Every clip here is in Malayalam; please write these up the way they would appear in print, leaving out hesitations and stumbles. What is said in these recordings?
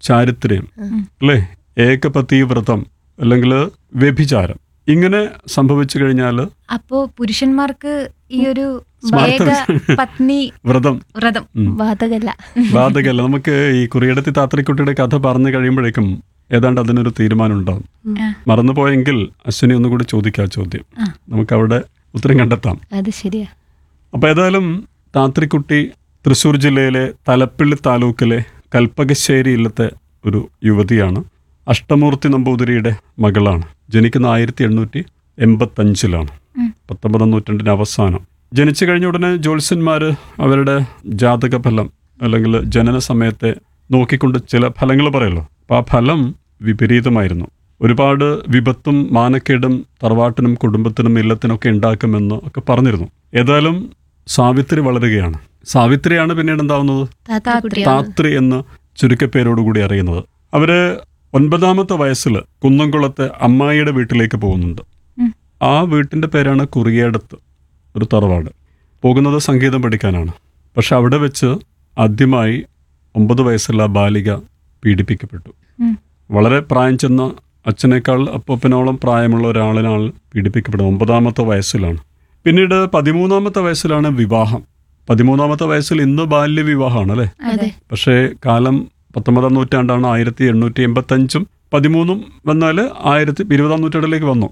ചാരിത്ര്യം, അല്ലേ, ഏകപതി വ്രതം അല്ലെങ്കിൽ വ്യഭിചാരം, ഇങ്ങനെ സംഭവിച്ചു കഴിഞ്ഞാൽ അപ്പോ പുരുഷന്മാർക്ക് ഈ ഒരു സ്മാർത്ഥ പത്നി വ്രതം ബാധകല്ല. നമുക്ക് ഈ കുറിയടത്തി താത്രിക്കുട്ടിയുടെ കഥ പറഞ്ഞു കഴിയുമ്പോഴേക്കും ഏതാണ്ട് അതിനൊരു തീരുമാനം ഉണ്ടാവും. മറന്നുപോയെങ്കിൽ അശ്വിനി ഒന്നുകൂടി ചോദിക്കാം ചോദ്യം, നമുക്ക് അവിടെ ഉത്തരം കണ്ടെത്താം. അത് ശരിയാ. അപ്പൊ ഏതായാലും താത്രിക്കുട്ടി തൃശ്ശൂർ ജില്ലയിലെ തലപ്പിള്ളി താലൂക്കിലെ കൽപ്പകശ്ശേരി ഇല്ലത്തെ ഒരു യുവതിയാണ്. അഷ്ടമൂർത്തി നമ്പൂതിരിയുടെ മകളാണ്. ജനിക്കുന്ന 1885 19-ാം നൂറ്റാണ്ടിന്റെ അവസാനം. ജനിച്ചു കഴിഞ്ഞ ഉടനെ ജ്യോത്സ്യന്മാർ അവരുടെ ജാതക ഫലം അല്ലെങ്കിൽ ജനന സമയത്തെ നോക്കിക്കൊണ്ട് ചില ഫലങ്ങൾ പറയല്ലോ. അപ്പോൾ ആ ഫലം വിപരീതമായിരുന്നു. ഒരുപാട് വിപത്തും മാനക്കേടും തറവാട്ടിനും കുടുംബത്തിനും ഇല്ലത്തിനൊക്കെ ഉണ്ടാക്കുമെന്ന് ഒക്കെ പറഞ്ഞിരുന്നു. ഏതായാലും സാവിത്രി വളരുകയാണ്. സാവിത്രിയാണ് പിന്നീട് എന്താവുന്നത് താത്രി എന്ന് ചുരുക്കപ്പേരോടുകൂടി അറിയുന്നത്. അവര് 9ാമത്തെ വയസ്സിൽ കുന്നംകുളത്തെ അമ്മായിയുടെ വീട്ടിലേക്ക് പോകുന്നുണ്ട്. ആ വീട്ടിന്റെ പേരാണ് കുറിയേടത്ത്, ഒരു തറവാട്. പോകുന്നത് സംഗീതം പഠിക്കാനാണ്. പക്ഷെ അവിടെ വെച്ച് ആദ്യമായി 9 വയസ്സുള്ള ബാലിക പീഡിപ്പിക്കപ്പെട്ടു. വളരെ പ്രായം ചെന്ന അച്ഛനേക്കാൾ അപ്പൂപ്പനോളം പ്രായമുള്ള ഒരാളിനാൾ പീഡിപ്പിക്കപ്പെടുന്നത് 9ാമത്തെ വയസ്സിലാണ്. പിന്നീട് 13ാമത്തെ വയസ്സിലാണ് വിവാഹം. 13ാമത്തെ വയസ്സിൽ ഇന്ന് ബാല്യ വിവാഹമാണ് അല്ലേ? പക്ഷേ കാലം 19ാം നൂറ്റാണ്ടാണ്. 1885 13 വന്നാൽ 20ാം നൂറ്റാണ്ടിലേക്ക് വന്നു.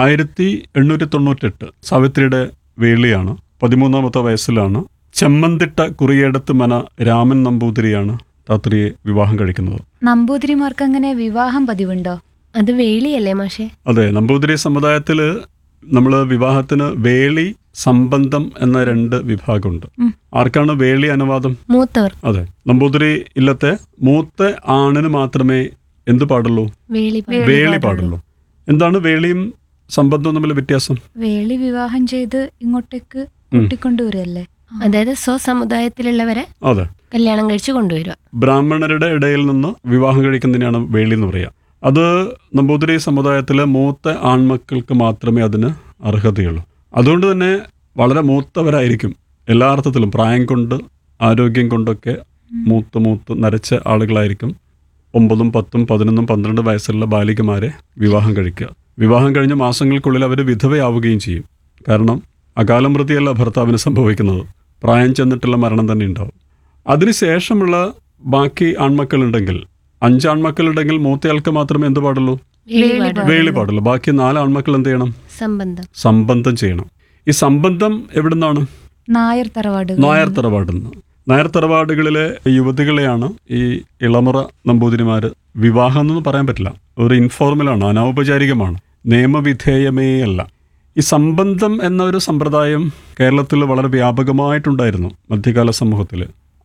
1898 സാവിത്രിയുടെ വേളിയാണ്. 13ാമത്തെ വയസ്സിലാണ് ചെമ്മന്തിട്ട കുറിയേടത്ത് മന രാമൻ നമ്പൂതിരിയാണ് താത്രിയെ വിവാഹം കഴിക്കുന്നത്. നമ്പൂതിരിമാർക്ക് അങ്ങനെ വിവാഹം പതിവുണ്ടോ? അത് വേളിയല്ലേ മാഷേ? അതെ, നമ്പൂതിരി സമുദായത്തിൽ നമ്മൾ വിവാഹത്തിന് വേളി സംബന്ധം എന്ന 2 വിഭാഗമുണ്ട്. ആർക്കാണ് വേളി അനുവാദം? മൂത്തവർ. അതെ, നമ്പൂതിരി ഇല്ലത്തെ മൂത്ത ആണിന് മാത്രമേ എന്ത് പാടുള്ളൂ? വേളി പാടുള്ളൂ. എന്താണ് വേളിയും സംബന്ധവും തമ്മിൽ വ്യത്യാസം? വേളി വിവാഹം ചെയ്ത് ഇങ്ങോട്ടേക്ക് കൂട്ടിക്കൊണ്ടുവരല്ലേ? അതായത് സ്വസമുദായത്തിലുള്ളവരെ അതെ കല്യാണം കഴിച്ച് കൊണ്ടുവരിക. ബ്രാഹ്മണരുടെ ഇടയിൽ നിന്ന് വിവാഹം കഴിക്കുന്നതിനാണ് വേളി എന്ന് പറയുക. അത് നമ്പൂതിരി സമുദായത്തിലെ മൂത്ത ആൺമക്കൾക്ക് മാത്രമേ അതിന് അർഹതയുള്ളൂ. അതുകൊണ്ട് തന്നെ വളരെ മൂത്തവരായിരിക്കും എല്ലാ അർത്ഥത്തിലും. പ്രായം കൊണ്ട് ആരോഗ്യം കൊണ്ടൊക്കെ മൂത്ത് നരച്ച ആളുകളായിരിക്കും 9, 10, 11, 12 വയസ്സുള്ള ബാലികമാരെ വിവാഹം കഴിക്കുക. വിവാഹം കഴിഞ്ഞ മാസങ്ങൾക്കുള്ളിൽ അവർ വിധവയാവുകയും ചെയ്യും. കാരണം അകാല മൃതിയല്ല ഭർത്താവിന് സംഭവിക്കുന്നത്, പ്രായം ചെന്നിട്ടുള്ള മരണം തന്നെ ഉണ്ടാവും. അതിനുശേഷമുള്ള ബാക്കി ആൺമക്കളുണ്ടെങ്കിൽ, 5 ആൺമക്കളുണ്ടെങ്കിൽ മൂത്തയാൾക്ക് മാത്രമേ എന്ത് പാടുള്ളൂ? വേളി പാടുള്ളൂ. ബാക്കി 4 ആൺമക്കൾ എന്ത് ചെയ്യണം? സംബന്ധം ചെയ്യണം. ഈ സംബന്ധം എവിടുന്നാണ്? നായർ തറവാട്. നായർ തറവാടുകളിലെ യുവതികളെയാണ് ഈ ഇളമുറ നമ്പൂതിരിമാർ വിവാഹം എന്ന് പറയാൻ പറ്റില്ല, ഒരു ഇൻഫോർമലാണ്, അനൗപചാരികമാണ്, നിയമവിധേയമേ അല്ല. ഈ സംബന്ധം എന്ന ഒരു സമ്പ്രദായം കേരളത്തിൽ വളരെ വ്യാപകമായിട്ടുണ്ടായിരുന്നു മധ്യകാല സമൂഹത്തിൽ.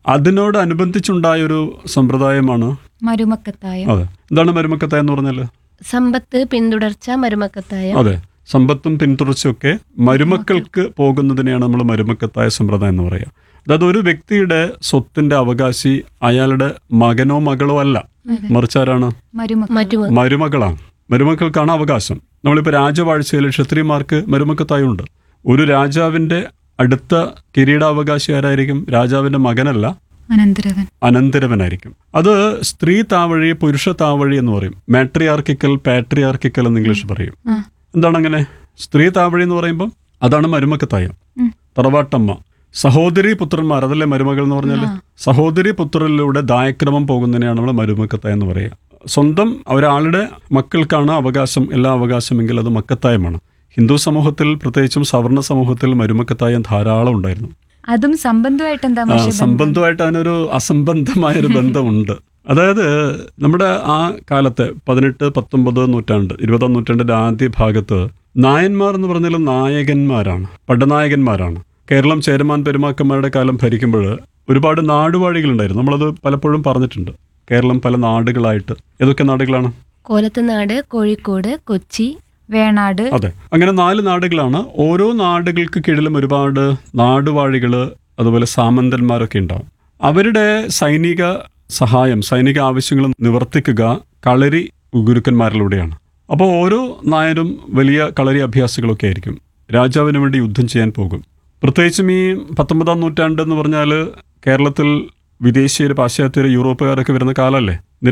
അതിനോടനുബന്ധിച്ചുണ്ടായൊരു സമ്പ്രദായമാണ് മരുമക്കത്തായം. അതെ, എന്താണ് മരുമക്കത്തായം എന്ന് പറഞ്ഞാൽ? സമ്പത്ത് പിന്തുടർച്ച മരുമക്കത്തായം. അതെ, സമ്പത്തും പിന്തുടർച്ചയൊക്കെ മരുമക്കൾക്ക് പോകുന്നതിനെയാണ് നമ്മൾ മരുമക്കത്തായ സമ്പ്രദായം എന്ന് പറയുക. അതായത് ഒരു വ്യക്തിയുടെ സ്വത്തിന്റെ അവകാശി അയാളുടെ മകനോ മകളോ അല്ല, മറിച്ചാരാണ്? മരുമകളാണ്. മരുമക്കൾക്കാണ് അവകാശം. നമ്മളിപ്പോൾ രാജവാഴ്ചയിൽ ക്ഷത്രിയന്മാർക്ക് മരുമക്കത്തായുണ്ട്. ഒരു രാജാവിന്റെ അടുത്ത കിരീടാവകാശി ആരായിരിക്കും? രാജാവിന്റെ മകനല്ല, അനന്തരവനായിരിക്കും. അത് സ്ത്രീ താവഴി പുരുഷ താവഴി എന്ന് പറയും. മാട്രിയാർക്കിക്കൽ, പാട്രിയാർക്കിക്കൽ എന്ന് ഇംഗ്ലീഷ് പറയും. എന്താണ് അങ്ങനെ? സ്ത്രീ താവഴി എന്ന് പറയുമ്പോൾ അതാണ് മരുമക്കത്തായം. തറവാട്ടമ്മ, സഹോദരി പുത്രന്മാർ, അതല്ലേ മരുമകൾ എന്ന് പറഞ്ഞാൽ? സഹോദരി പുത്രരിലൂടെ ദായക്രമം പോകുന്നതിനെയാണ് നമ്മൾ മരുമക്കത്തായം എന്ന് പറയുക. സ്വന്തം ഒരാളുടെ മക്കൾക്കാണ് അവകാശം, എല്ലാ അവകാശമെങ്കിൽ അത് മക്കത്തായമാണ്. ഹിന്ദു സമൂഹത്തിൽ, പ്രത്യേകിച്ചും സവർണ സമൂഹത്തിൽ മരുമക്കത്തായം ധാരാളം ഉണ്ടായിരുന്നു. അതും സംബന്ധമായിട്ട് അതിനൊരു അസംബന്ധമായൊരു ബന്ധമുണ്ട്. അതായത് നമ്മുടെ ആ കാലത്തെ 18, 19 നൂറ്റാണ്ട്, 20ാം നൂറ്റാണ്ടിന്റെ ആദ്യ ഭാഗത്ത് നായന്മാർ എന്ന് പറഞ്ഞാൽ നായകന്മാരാണ്, പടനായകന്മാരാണ്. കേരളം ചേരമാൻ പെരുമാക്കന്മാരുടെ കാലം ഭരിക്കുമ്പോൾ ഒരുപാട് നാടുവാഴികളുണ്ടായിരുന്നു. നമ്മളത് പലപ്പോഴും പറഞ്ഞിട്ടുണ്ട്. കേരളം പല നാടുകളായിട്ട്. ഏതൊക്കെ നാടുകളാണ്? കോലത്തുനാട്, കോഴിക്കോട്, കൊച്ചി, വേണാട്. അതെ, അങ്ങനെ 4 നാടുകളാണ്. ഓരോ നാടുകൾക്ക് കീഴിലും ഒരുപാട് നാടുവാഴികള്, അതുപോലെ സാമന്തന്മാരൊക്കെ ഉണ്ടാവും. അവരുടെ സൈനിക സഹായം, സൈനിക ആവശ്യങ്ങൾ നിവർത്തിക്കുക കളരി ഗുരുക്കന്മാരിലൂടെയാണ്. അപ്പോൾ ഓരോ നായരും വലിയ കളരി അഭ്യാസികളൊക്കെ ആയിരിക്കും. രാജാവിന് വേണ്ടി യുദ്ധം ചെയ്യാൻ പോകും. പ്രത്യേകിച്ചും ഈ 19ാം നൂറ്റാണ്ട് എന്ന് പറഞ്ഞാൽ കേരളത്തിൽ വിദേശീയർ, പാശ്ചാത്യർ, യൂറോപ്പുകാരൊക്കെ വരുന്ന കാലമല്ലേ.